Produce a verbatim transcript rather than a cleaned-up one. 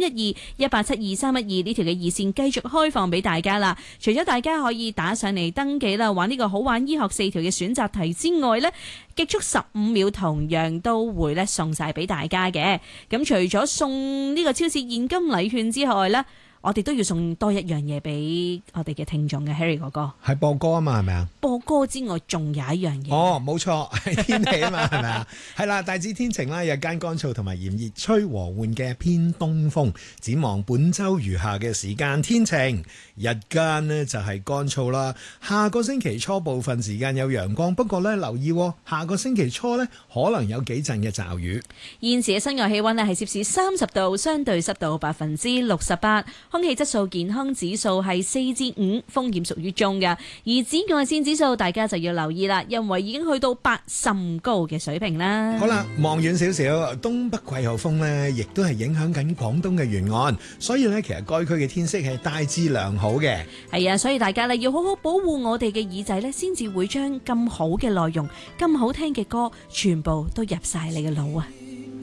二一八七二三一二呢條嘅熱線繼續開放俾大家啦。除咗大家可以打上嚟登記啦，玩呢個好玩醫學四條嘅選擇題之外呢，極速十五秒同樣都會咧送晒俾大家嘅。咁除咗送呢個超市現金禮券之外呢，我哋都要送多一樣嘢俾我哋嘅聽眾嘅 Harry 哥哥， 係播歌啊嘛，係咪啊？ 播歌之外，仲有一樣嘢。 哦，冇錯，係天氣啊嘛，係咪啊？係啦，大致天晴啦，日間乾燥同埋炎熱，吹和緩嘅偏東風。展望本週餘下嘅時間天晴，日間呢就係乾燥啦。下個星期初部分時間有陽光，不過呢留意，下個星期初呢可能有幾陣嘅驟雨。 現時嘅室外氣溫呢係攝氏三十度，相對濕度百分之六十八。空氣質素健康指數係四至五，風險屬於中嘅。而紫外線指數大家就要留意啦，因為已經去到八甚高嘅水平啦。 好啦，望遠少少，東北季候風呢亦都係影響緊廣東嘅沿岸，所以呢，其實該區嘅天色係大致良好嘅。 係啊，所以大家呢要好好保護我哋嘅耳仔呢，先至會將咁好嘅內容、咁好聽嘅歌，全部都入晒你嘅腦啊！